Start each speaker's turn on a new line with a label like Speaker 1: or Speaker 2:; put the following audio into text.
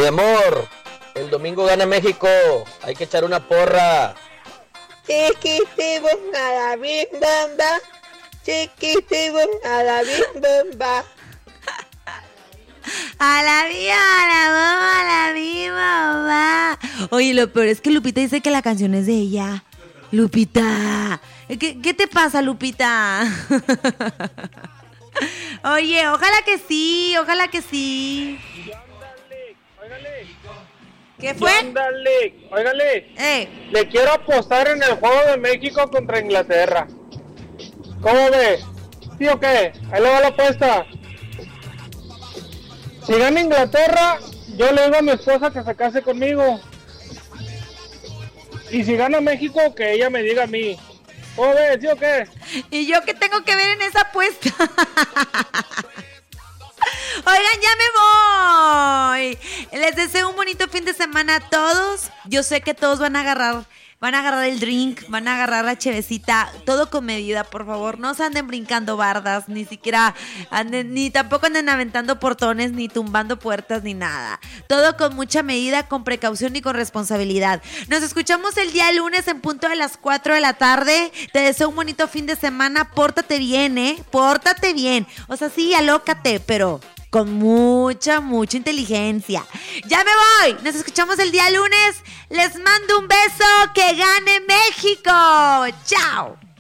Speaker 1: Mi amor, el domingo gana México. Hay que echar una porra.
Speaker 2: Chiquitimos a la bim bamba. Chiquitimos a la bim bamba.
Speaker 3: A la viva, a la viva, va. Oye, lo peor es que Lupita dice que la canción es de ella. Lupita, ¿qué te pasa, Lupita? Oye, ojalá que sí, ojalá que sí. ¿Qué fue?
Speaker 4: Óigale. Le quiero apostar en el juego de México contra Inglaterra. ¿Cómo ve? ¿Sí o qué? Ahí le va la apuesta. Si gana Inglaterra, yo le digo a mi esposa que se case conmigo. Y si gana México, que ella me diga a mí. ¿Cómo ves? ¿Sí o qué?
Speaker 3: ¿Y yo qué tengo que ver en esa apuesta? Oigan, ya me voy. Les deseo un bonito fin de semana a todos. Yo sé que todos van a agarrar el drink, van a agarrar la chevecita, todo con medida, por favor. No se anden brincando bardas, ni siquiera ni tampoco anden aventando portones, ni tumbando puertas, ni nada. Todo con mucha medida, con precaución y con responsabilidad. Nos escuchamos el día lunes en punto de las 4 de la tarde. Te deseo un bonito fin de semana. Pórtate bien, pórtate bien. O sea, sí, alócate, pero con mucha inteligencia. Ya me voy. Nos escuchamos el día lunes. Les mando un beso. Que gane México. Chao.